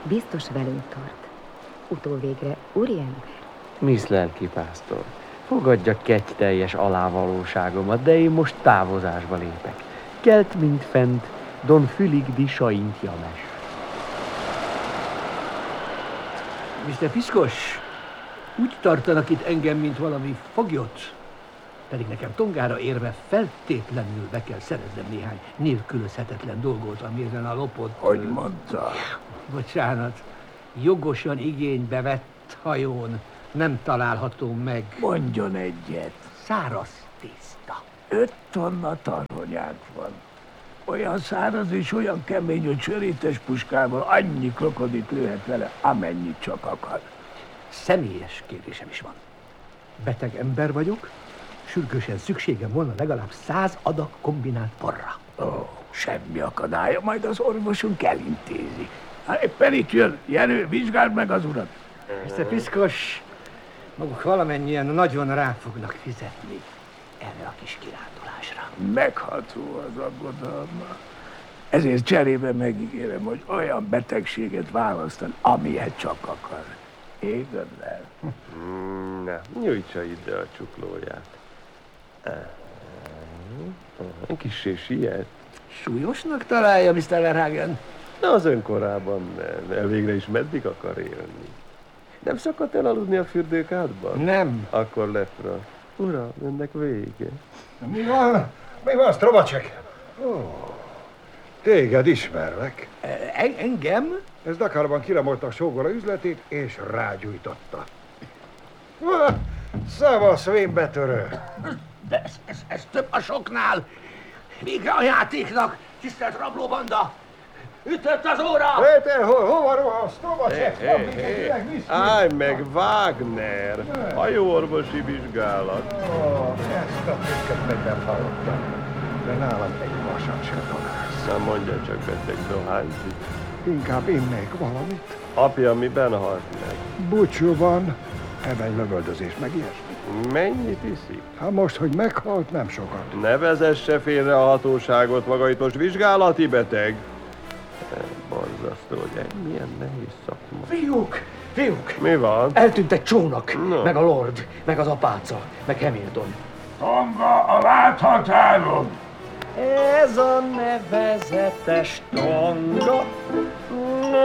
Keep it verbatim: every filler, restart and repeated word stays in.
Biztos velünk tart. Utóvégre úriember. Miss lelkipásztor, fogadja kegyteljes alávalóságomat, de én most távozásba lépek. Kelt, mint fent, Don Fülig di Saint James. miszter Piszkos, úgy tartanak itt engem, mint valami foglyot. Pedig nekem Tongára érve feltétlenül be kell szereznem néhány nélkülözhetetlen dolgot, ami ezen a lopott... Hogy mondta? Bocsánat, jogosan igénybe vett hajón nem található meg. Mondjon egyet. Száraz tészta. Öt tonna tarhonyák van. Olyan száraz és olyan kemény, hogy sörétes puskával annyi krokodit lőhet vele, amennyit csak akar. Személyes kérdésem is van. Beteg ember vagyok, sürgősen szükségem volna legalább száz adag kombinált porra. Ó, semmi akadálya, majd az orvosunk elintézi. Hát éppen itt jön. Jenő, vizsgáld meg az urat. miszter Piszkos, maguk valamennyien nagyon rá fognak fizetni erre a kis kirándulásra. Megható az aggodalma. Ezért cserébe megígérem, hogy olyan betegséget választan, amilyet csak akar. Égön le. Mm, ne, nyújtsa ide a csuklóját. Egy kissé siet. Súlyosnak találja, miszter Verhagen? De az önkorában nem. Elvégre is meddig akar élni? Nem szakadt el aludni a fürdőkádban? Nem. Akkor lefra. Uram, ennek vége. Mi van? Mi van, Strobacek? Ó, téged ismerlek. En- engem? Ez Dakarban kiramolta a sógora üzletét, és rágyújtotta. Ah, szavasz, vénbetörő! De ez, ez, ez több a soknál. Vége a játéknak, tisztelt rablóbanda! Ütött az óra! Hé, te, ho, hova rohansz, Strobacek? Hé, hé, hé, állj meg, Wagner! Hajóorvosi vizsgálat. Ó, ezt a trükköt még nem hallottam. De nálam egy vasat sem találsz. Na mondja csak, beteg dohányzik. Inkább innék valamit. Apja miben halt meg? Búcsúban, ebben lövöldözés meg ilyesmi. Mennyit iszik? Hát most, hogy meghalt, nem sokat. Ne vezesse félre a hatóságot, maga itt most vizsgálati beteg. Borzasztó, hogy milyen nehéz szakma. Fiúk! Fiúk! Mi van? Eltűnt egy csónak, No. meg a Lord, meg az apáca, meg Hamilton. Tonga a láthatáron! Ez a nevezetes Tonga.